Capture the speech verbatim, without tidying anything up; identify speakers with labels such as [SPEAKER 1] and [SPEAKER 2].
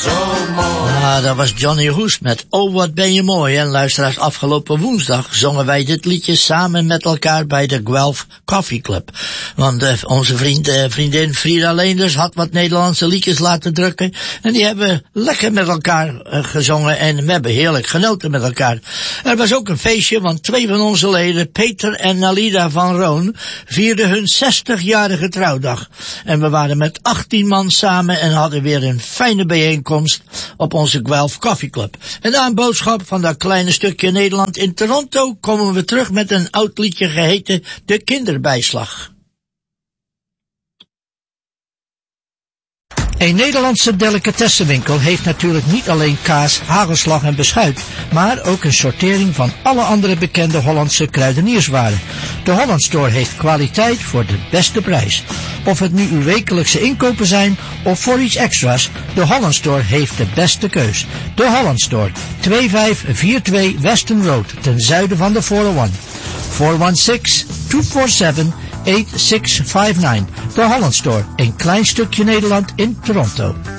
[SPEAKER 1] zo mooi.
[SPEAKER 2] Ah, dat was Johnny Hoes met Oh wat ben je mooi. En luisteraars, afgelopen woensdag zongen wij dit liedje samen met elkaar bij de Guelph Coffee Club. Want uh, onze vriend, uh, vriendin Frida Leenders had wat Nederlandse liedjes laten drukken. En die hebben lekker met elkaar uh, gezongen en we hebben heerlijk genoten met elkaar. Er was ook een feestje, want twee van onze leden, Peter en Nalida van Roon, vierden hun zestigjarige trouwdag. En we waren met achttien man samen en hadden weer een fijne bijeenkomst op onze Guelph Coffee Club. En na een boodschap van dat kleine stukje Nederland in Toronto komen we terug met een oud liedje geheten De Kinderbijslag. Een Nederlandse delicatessenwinkel heeft natuurlijk niet alleen kaas, hagelslag en beschuit, maar ook een sortering van alle andere bekende Hollandse kruidenierswaren. De Holland Store heeft kwaliteit voor de beste prijs. Of het nu uw wekelijkse inkopen zijn of voor iets extra's, de Holland Store heeft de beste keus. De Holland Store, twee vijf vier twee Weston Road, ten zuiden van de vierhonderdéén. vier een zes, twee vier zeven, acht zes vijf negen. De Holland Store, een klein stukje Nederland in Toronto.